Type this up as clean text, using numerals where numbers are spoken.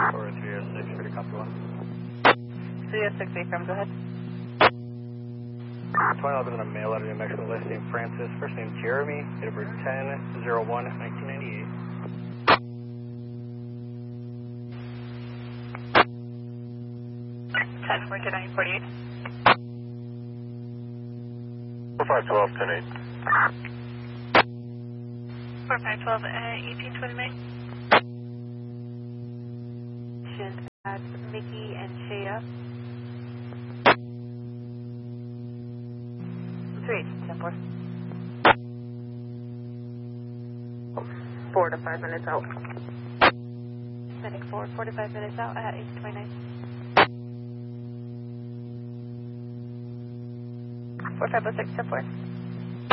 Or 306, ready copy 1. 306 affirm, go ahead. 2011 in a mail out of New Mexico, last name Francis, first name Jeremy, date of birth 10/01/1998. 10/49/48. 4512, 10/8. 4512, 1829. That's Mickey and Shea. 3874. 4 to 5 minutes out. Medic 4, 4 to 5 minutes out at 829. 4506 to 4.